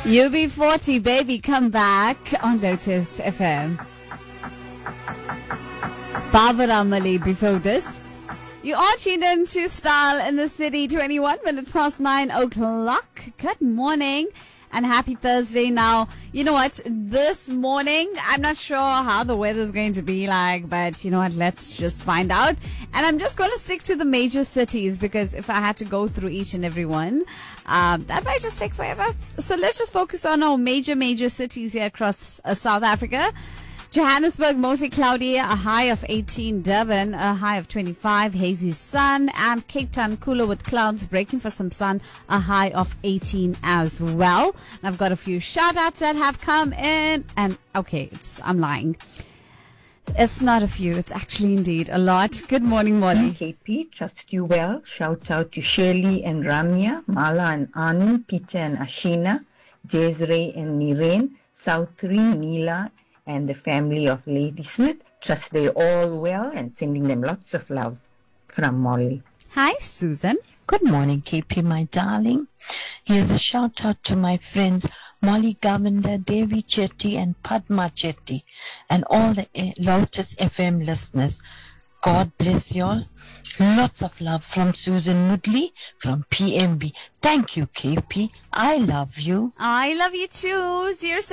UB40, baby, come back on Lotus FM. Barbara Mali before this. You are tuned in to Style in the City, 21 minutes past 9 o'clock. Good morning and happy Thursday. Now, you know what? This morning, I'm not sure how the weather's going to be like, but you know what? Let's just find out. And I'm just going to stick to the major cities because if I had to go through each and every one, that might just take forever. So let's just focus on our major cities here across South Africa. Johannesburg, mostly cloudy, a high of 18. Durban, a high of 25. Hazy sun. And Cape Town, cooler with clouds, breaking for some sun, a high of 18 as well. And I've got a few shout outs that have come in. And okay, I'm lying. It's not a few. It's actually indeed a lot. Good morning, Molly. KP, trust you well. Shout out to Shirley and Ramya, Mala and Anand, Peter and Ashina, Jezrey and Niren, Southri, Neela, and the family of Lady Smith. Trust they're all well and sending them lots of love from Molly. Hi, Susan. Good morning, KP, my darling. Here's a shout out to my friends Molly Govender, Devi Chetty, and Padma Chetty, and all the Lotus FM listeners. God bless you all. Lots of love from Susan Woodley from PMB. Thank you, KP. I love you. I love you too.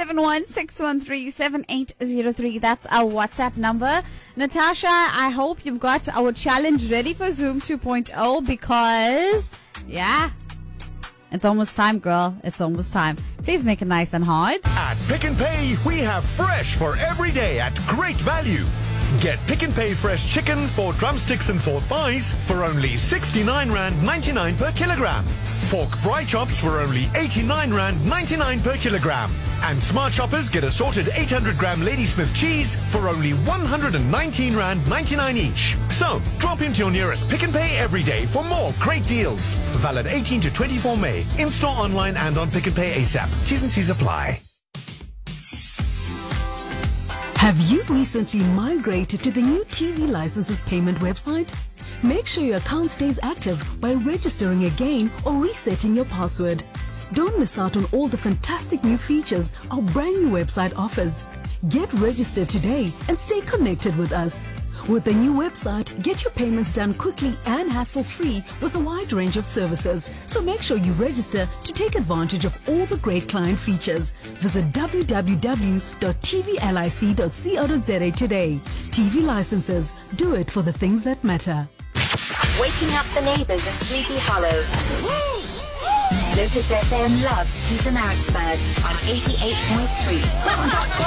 071-613-7803. That's our WhatsApp number. Natasha, I hope you've got our challenge ready for Zoom 2.0 because, yeah, it's almost time, girl. It's almost time. Please make it nice and hard. At Pick n Pay, we have fresh for every day at great value. Get Pick n Pay fresh chicken, 4 drumsticks and 4 thighs for only 69 Rand 99 per kilogram. Pork bri chops for only 89 Rand 99 per kilogram. And Smart Shoppers get assorted 800 gram Ladysmith cheese for only 119 Rand 99 each. So, drop into your nearest Pick n Pay every day for more great deals. Valid 18 to 24 May. In-store, online and on Pick n Pay ASAP. T's and C's apply. Have you recently migrated to the new TV licenses payment website? Make sure your account stays active by registering again or resetting your password. Don't miss out on all the fantastic new features our brand new website offers. Get registered today and stay connected with us. With the new website, get your payments done quickly and hassle-free with a wide range of services. So make sure you register to take advantage of all the great client features. Visit www.tvlic.co.za today. TV licenses. Do it for the things that matter. Waking up the neighbors in Sleepy Hollow. Lotus FM loves Peter Maritzburg on 88.3.